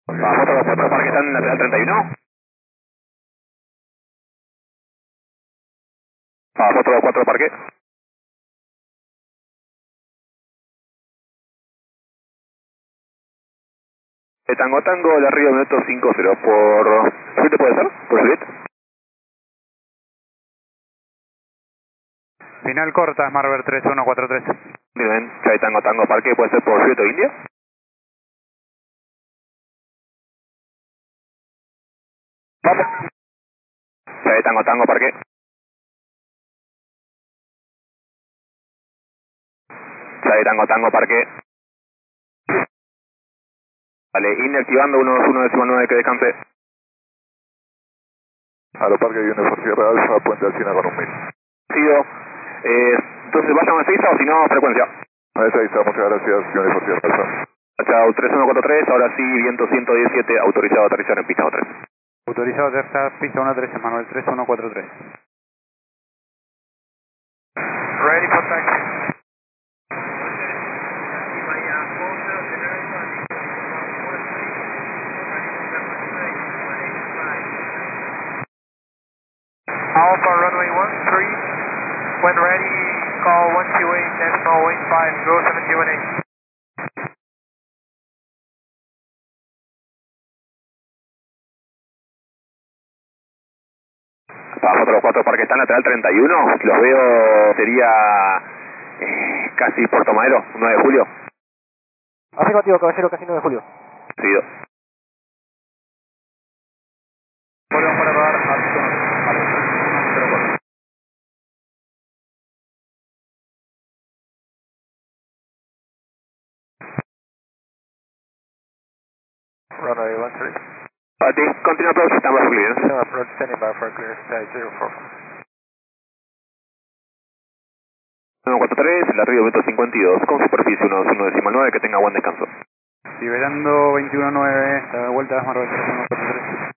Vamos a los cuatro parques están en lateral 31. Vamos a los cuatro parques. Tango Tango, de arriba minuto 50. ¿Por suite puede ser? ¿Por suite? Final corta, Marver 3143. Bien, Chai Tango Tango Parque, ¿puede ser por suite o India? Vamos. Chai Tango Tango Parque. Chai Tango Tango Parque. Vale, India activando 121,9 que descanse. A lo parque viene por Sierra Alfa, Puente Alcina con 1000. Sido. Entonces vayan a Seiza o si no, frecuencia. A esa está, muchas gracias, viene por Sierra Alfa. Chao, 3143, ahora sí, viento 117, autorizado a aterrizar en pista 3. Autorizado a aterrizar pista 13, Manuel 3143. Ready for taxi. Alpha runway 13, when ready, call 128, decimal wing 5, go 718. Vamos a los cuatro parques están lateral 31, los veo, sería casi Puerto Madero, 9 de julio. Afirmativo, caballero, casi 9 de julio. Seguido. Volvemos para rodar a Runway 13. Continue approach, estamos for clearance. No approach standing by for clearance, 044. 143, el arribo 152, con superficie 1,9, que tenga buen descanso. Liberando 21.9, la vuelta es Marvel 3143.